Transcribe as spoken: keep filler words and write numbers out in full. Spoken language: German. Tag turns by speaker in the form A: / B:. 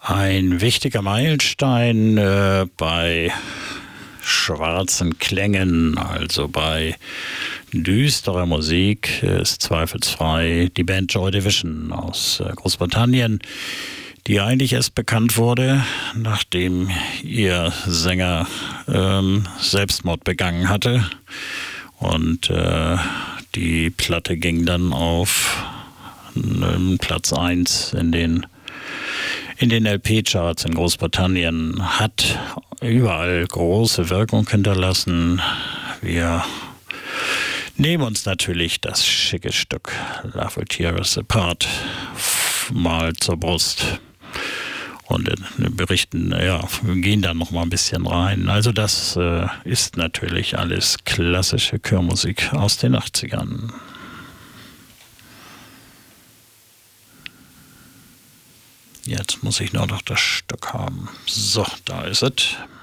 A: Ein wichtiger Meilenstein äh, bei schwarzen Klängen, also bei düsterer Musik, ist zweifelsfrei die Band Joy Division aus äh, Großbritannien, die eigentlich erst bekannt wurde, nachdem ihr Sänger ähm, Selbstmord begangen hatte. Und äh, die Platte ging dann auf äh, Platz eins in den in den L P-Charts in Großbritannien, hat überall große Wirkung hinterlassen. Wir nehmen uns natürlich das schicke Stück Love Will Tear Us Apart mal zur Brust und berichten, ja, wir gehen da noch mal ein bisschen rein. Also das äh, ist natürlich alles klassische Chörmusik aus den achtzigern. Jetzt muss ich nur noch das Stück haben. So, da ist es.